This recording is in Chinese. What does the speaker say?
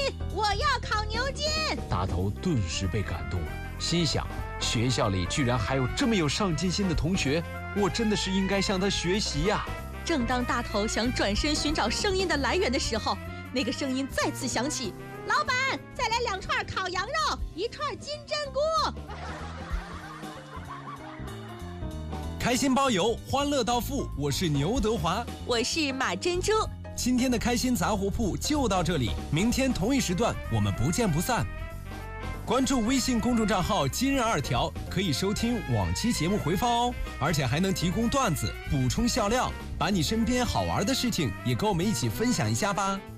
我要烤牛筋。 大头顿时被感动了，心想：学校里居然还有这么有上进心的同学，我真的是应该向他学习呀。 正当大头想转身寻找声音的来源的时候，那个声音再次响起：老板，再来2串烤羊肉，1串金针菇。 开心包邮，欢乐到付。我是牛德华， 我是马珍珠。 今天的开心杂货铺就到这里，明天同一时段我们不见不散。关注微信公众账号今日2条，可以收听往期节目回放哦，而且还能提供段子补充笑料，把你身边好玩的事情也跟我们一起分享一下吧。